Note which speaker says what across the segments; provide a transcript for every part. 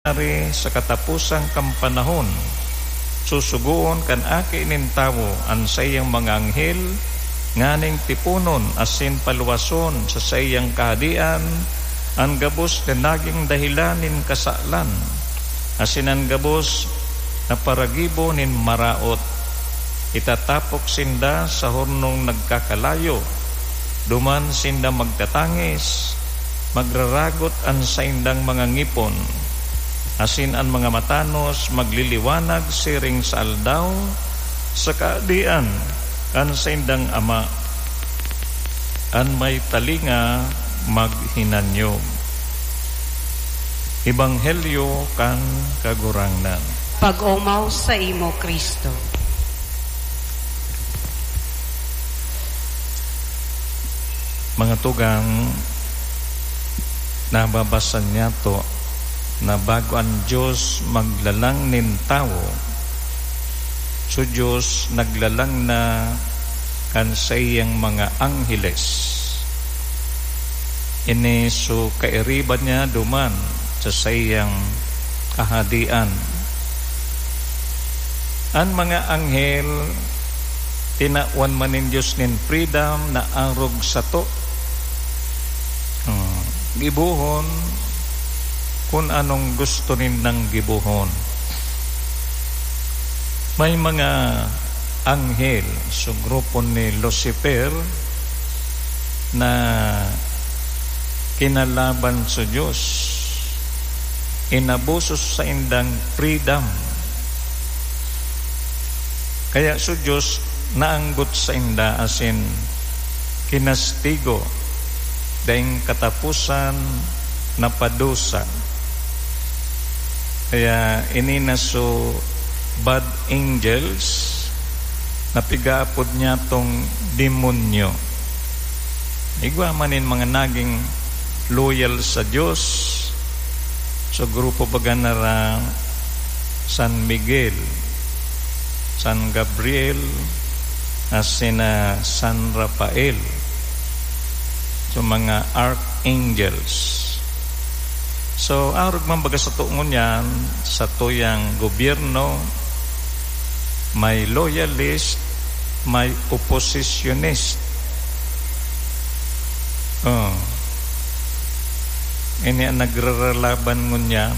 Speaker 1: sa katapusang kampanahon, susuguon kan aki nin tawo ang sayang mga anghel, nganing tipunon asin paluwason sa sayang kahadian, ang gabos na naging dahilanin kasalan, asin ang gabos na paragibo nin maraot, itatapok sinda sa hornong nagkakalayo, duman sinda magtatangis, magraragot ang saindang mga ngipon, asin ang mga matanos magliliwanag siring sa aldaw, sa kaadian kan saindang ama, an may talinga maghinanyo. Ebanghelyo kan kagurangnan.
Speaker 2: Pag-umaw sa imo, Kristo.
Speaker 1: Mga tugang, nababasan niya to na bago ang Diyos maglalang nin tao, so Diyos naglalang na kan sayang mga angheles. Ini so kairiban niya duman sa sayang kahadian. Ang mga anghel tinawan man nin Diyos nin freedom na arog sa to. Gibuhon kung anong gusto nindang gibuhon. May mga anghel sa grupo ni Lucifer na kinalaban sa Diyos, inabusos sa indang freedom. Kaya sa Diyos naanggot sa inda asin kinastigo daing katapusan na padusa. Kaya ini na so bad angels na pigaapod niya tong demonyo. Igwa manin mga naging loyal sa Diyos, sa grupo baganara San Miguel, San Gabriel, asina San Rafael, so mga archangels. So, arog man baga sa tuungon yan, sa tuyang gobyerno, may loyalist, may oppositionist. Ini ang nagraralaban ngun yan.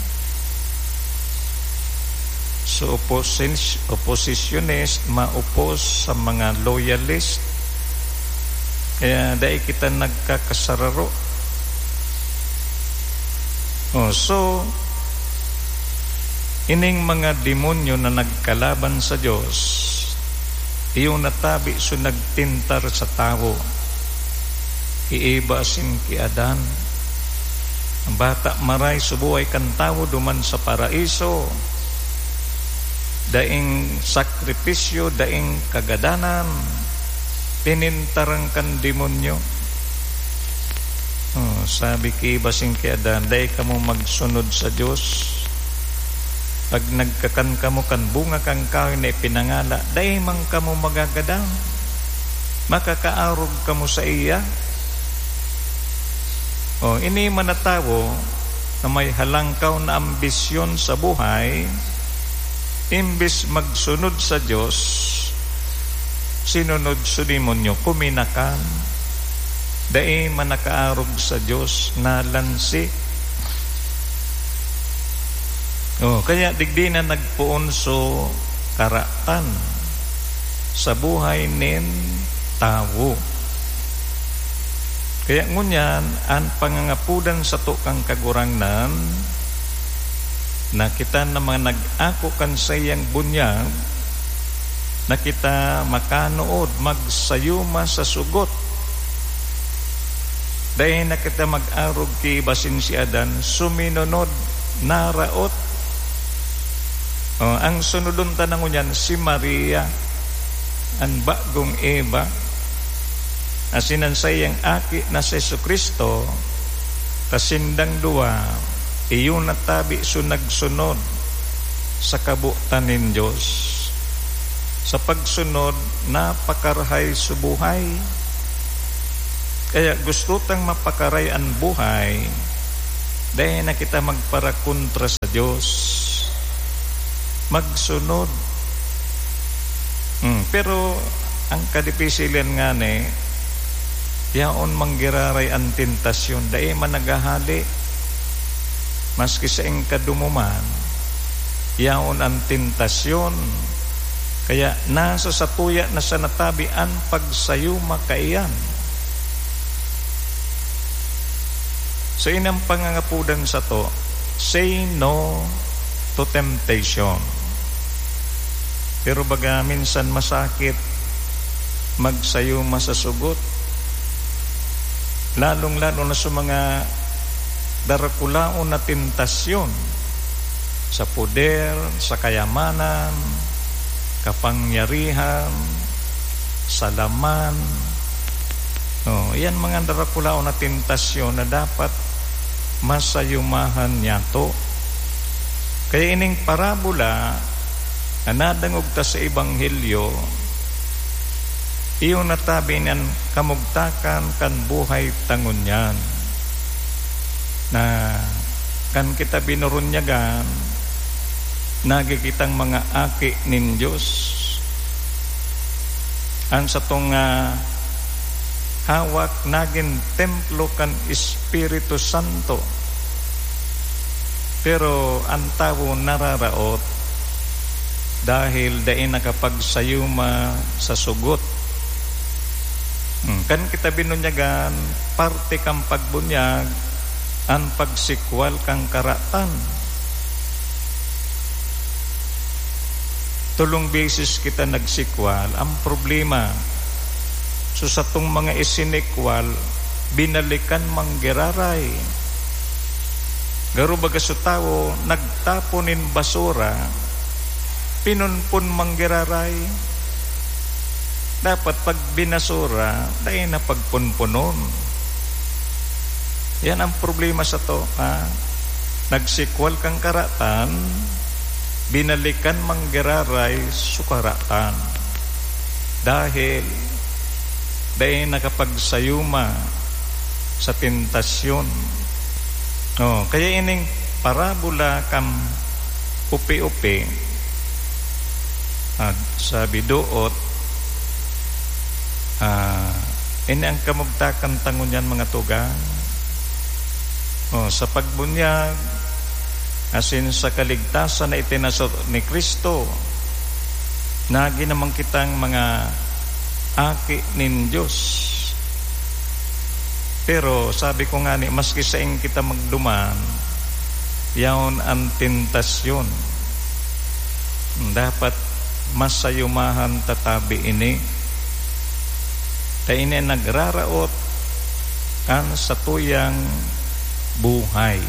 Speaker 1: So, oppositionist, maupos sa mga loyalist. Kaya dahil kita nagkakasararo. So, ining mga demonyo na nagkalaban sa Diyos, iyong natabi so nagtintar sa tao, iiba sin ki Adan. Ang bata maray subuhay kan tao duman sa paraiso, daing sakripisyo, daing kagadanan, tinintarang kan demonyo. Sabi ki basing ki Adan, day ka mo magsunod sa Diyos. Pag nagkakan ka mo kan bunga kang kahoy na ipinangala, day mang ka mo magagadang, makakaarog ka mo sa iya. Ini manatawo na may halangkaw na ambisyon sa buhay, imbis magsunod sa Diyos, sinunod sa demonyo, kuminakan. Dai manakaarog sa Diyos na lansi. Kaya digdi na nagpuon so karatan sa buhay nin tawo. Kaya ngunyan ang pangangapudan sa tukang kagurangnan na kita na mga nag-ako kan sayang bunyag na kita makanood magsayuma sa sugot. Dahil na kita mag-arog ki basin si Adan, suminunod naraot. Ang sunodon tanang niyan si Maria, ang bagong Eva, asinan sayang aki na si Jesucristo, kasindang dua, iyon natabi so nagsunod sa kabutan nin Diyos. Sa pagsunod, napakarahay sa buhay. Kaya gusto tang mapakaray ang buhay, dahil na kita magparakontra sa Diyos, magsunod. Pero ang kadipisilan nga ni, yaon manggiraray ang tentasyon, dahil managhahali, maski sa kadumuman, yaon ang tentasyon. Kaya nasa satuya na sa natabian pagsayuma kaiyan. So inang pangangapudan sa to, say no to temptation. Pero baga minsan masakit magsayuma sa sugot, lalong-lalo na sa mga darakulaon na tentasyon, sa poder, sa kayamanan, kapangyarihan, sa laman. Yan mga darakulaon na tentasyon na dapat masayumahan niya to. Kaya ining parabola na nadangog ta sa Ebanghelyo, iyon natabi niyan kamugtakan kan buhay tangon yan, na kan kita binurunyagan nagikitang mga aki nin Diyos ang sa tong hawak naging templo kan Espiritu Santo, pero ang tao nararaot dahil dain nakapagsayuma sa sugot. Kan kita binunyagan parte kang pagbunyag ang pagsikwal kang karatan. Tulong beses kita nagsikwal. Ang problema, so sa tong mga isinikwal, binalikan manggiraray. Garo baga sa tao, nagtaponin basura, pinunpun manggiraray. Dapat pag binasura, dahil na pagpunpunon. Yan ang problema sa to. Nagsikwal kang karatan, binalikan manggiraray sukaratan. Dahil nakapagsayuma sa tentasyon. Kaya ining parabola kam upi-upi, sabi doot, ini ang kamugtakan tangon yan mga tugang. Sa pagbunyag, asin sa kaligtasan na itinasot ni Kristo, nagi naman kitang mga aki nin Diyos. Pero sabi ko nga ni, maski sa ing kita magduman, yaon ang tentasyon. Dapat masayumahan tatabi ini. Tayo ini nagraraot kan sa tuyang buhay.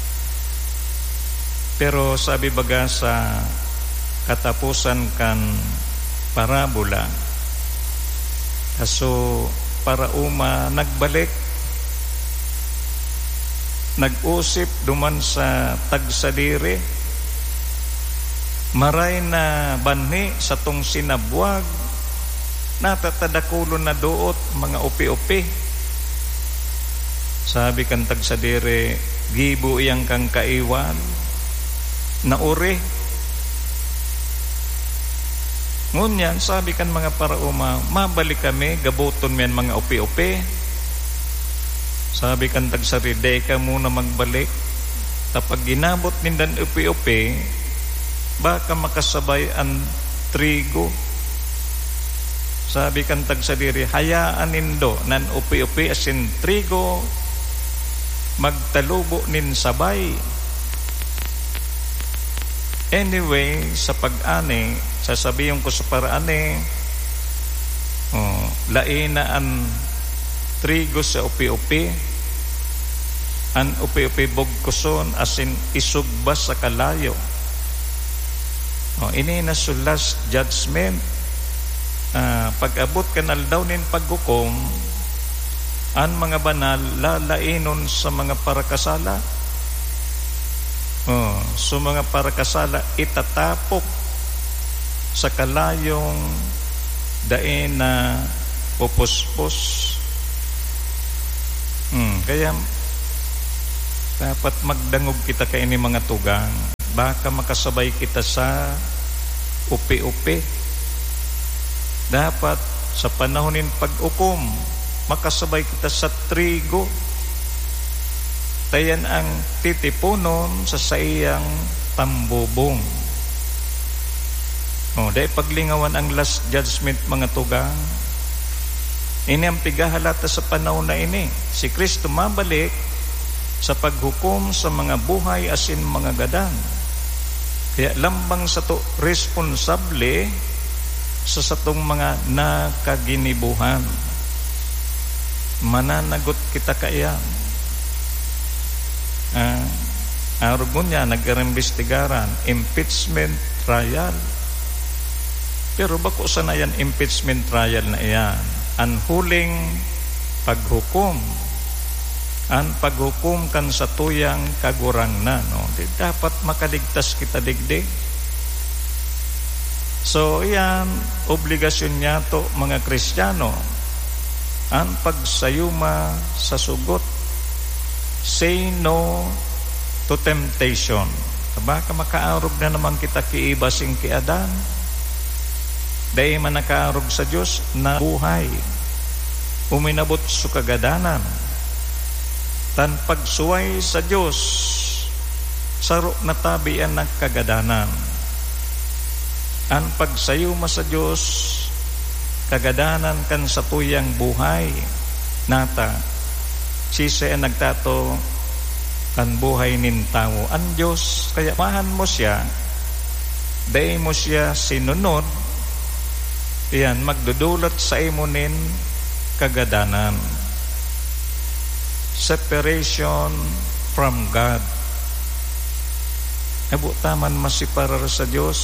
Speaker 1: Pero sabi baga sa katapusan kan parabola, kaso para nagbalik, nag-usip duman sa tagsadiri, maray na banhi sa tong sinabwag, natatadakulon na doot mga upi-upi. Sabi kan tagsadiri, gibo iyang kang kaiwan na uri. Ngunyan, sabi kan mga parauma, mabalik kami, gabuton miyan mga upi-upi. Sabi kan tagsari, day ka muna magbalik. Tapag ginabot nindan upi-upi, baka makasabay ang trigo. Sabi kan tagsadiri, hayaan nindo nan upi-upi asin trigo, magtalubo nin sabay. Anyway, sa pag-ani, sasabihin ko sa paraani, lain na ang trigo sa upi-upi, ang upi-upi bogkuson asin isugbas sa kalayo. Ini na so last judgment. Pag-abot kanal daw nin paghukom, ang mga banal lalainon sa mga parakasala. So mga parakasala itatapok sa kalayong dain na pupuspos. Kaya Dapat magdangog kita kay ini mga tugang. Baka makasabay kita sa upi-upi. Dapat sa panahonin pag-ukom, makasabay kita sa trigo. Tayan ang titipunon sa saiyang tambubong. Dahil paglingawan ang last judgment mga tugang. Ini ang pigahalata sa panahon na ini. Si Kristo mabalik sa paghukom sa mga buhay asin mga gadan. Kaya lambang sa to responsable sa satong mga nakaginibuhan. Mananagot kita kaya. Arugon niya, nag-imbestigaran, impeachment trial. Pero bako sana yan impeachment trial na iyan? Ang huling paghukom. Ang paghukom kan sa tuyang kagurangnan. Di dapat makaligtas kita digdig. So, yan, obligasyon niya to mga Kristiyano. Ang pagsayuma sa sugot. Say no to temptation. Baka makaarog na naman kita kiibasing kiadan. Dahil man nakaarog sa Diyos na buhay. Uminabot sa kagadanan. Tan pagsuway sa Diyos, saro na tabian ng kagadanan. Ang pagsayuma sa Diyos, kagadanan kan sa tuyang buhay. Nata, sisay ang nagtato kan buhay nin tao. Ang Diyos, kaya mahan mo siya, dahil mo siya sinunod, yan, magdudulot sa imonin kagadanan. Separation from God. Abutaman masiparar sa Diyos.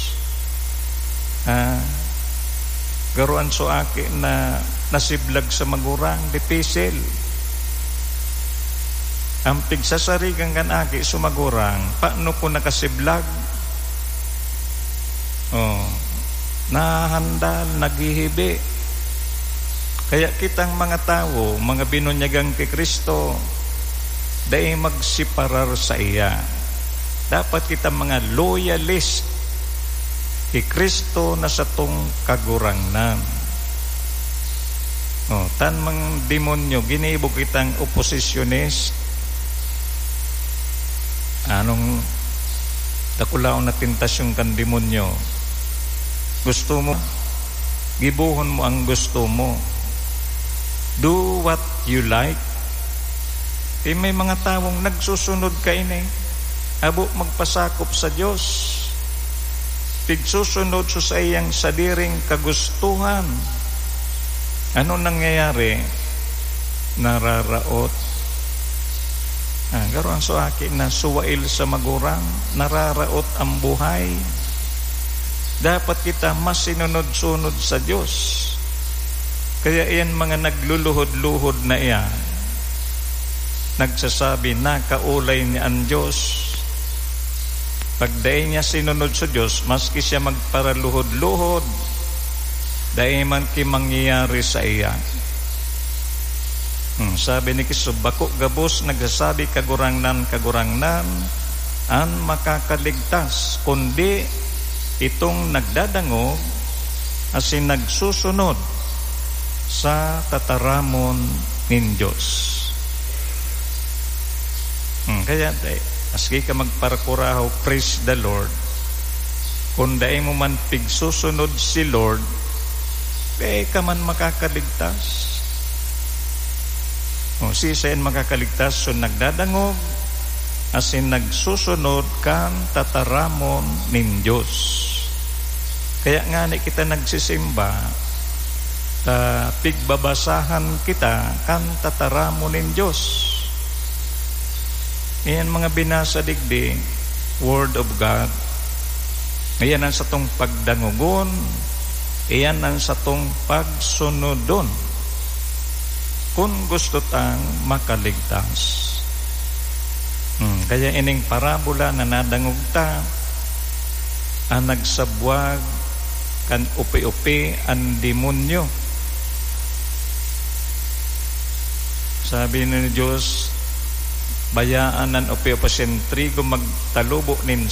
Speaker 1: Garuan so aki na nasiblag sa magurang, dipisil. Ang pigsasarigang kan aki sumagurang, paano ko nakasiblag? Nahandal, naghihibi. Kaya kitang mga tao, mga binunyagang kay Kristo, dahil magsiparar sa iya. Dapat kita mga loyalist kay Kristo na sa tong kagurangnan. Tan mga demonyo, ginibo kitang oppositionist. Anong dakulaon na tentasyon kan demonyo? Gusto mo, gibuhon mo ang gusto mo. Do what you like. May mga taong nagsusunod ka ini. Abo magpasakop sa Diyos. Pigsusunod sa iyang sadiring kagustuhan. Ano nangyayari? Nararaot. Garuan so akin na suwail sa magurang. Nararaot ang buhay. Dapat kita mas sinunod-sunod sa Diyos. Kaya iyan mga nagluluhod-luhod na iyan, nagsasabi na kaulay ni ang Diyos. Pagdaing niya sinunod sa Diyos, maski siya magparaluhod-luhod, dahil man ki mangyayari sa iya. Sabi ni Kristo, bako gabos nagsasabi kagurangnan, ang makakaligtas, kundi itong nagdadangog asin nagsusunod sa tataramon nin Diyos. Kaya aski ka magparakuraho, praise the Lord. Kung dahi mo man pigsusunod si Lord, kaya ka man makakaligtas. Sisayin makakaligtas, so nagdadangog asin nagsusunod kan tataramon nin Diyos. Kaya nga ni kita nagsisimba, pigbabasahan kita kan tataramon nin Diyos. Iyan mga binasa digdi, Word of God. Iyan ang satong pagdangugon, iyan ang satong pagsunodon. Kung gusto tang makaligtas. Kaya ining parabola na nadangog ta, ang nagsabwag kan upi-upi ang demonyo. Sabi ni Diyos, bayaan nan opeo pasentrigo magtalubo nin